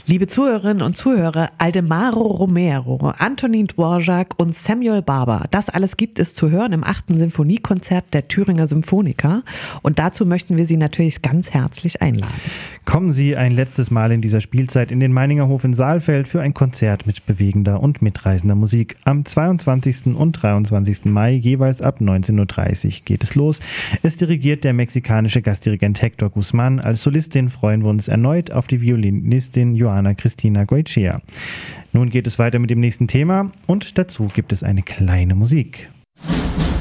Liebe Zuhörerinnen und Zuhörer, Aldemaro Romero, Antonin Dvorak und Samuel Barber, das alles gibt es zu hören im 8. Sinfoniekonzert der Thüringer Symphoniker und dazu möchten wir Sie natürlich ganz herzlich einladen. Kommen Sie ein letztes Mal in dieser Spielzeit in den Meininger Hof in Saalfeld für ein Konzert mit bewegender und mitreißender Musik. Am 22. und 23. Mai jeweils ab 19.30 Uhr geht es los. Es dirigiert der mexikanische Gastdirigent Hector Guzmán. Als Solistin freuen wir uns erneut auf die Violinistin Joana Cristina Goicoechea. Nun geht es weiter mit dem nächsten Thema und dazu gibt es eine kleine Musik.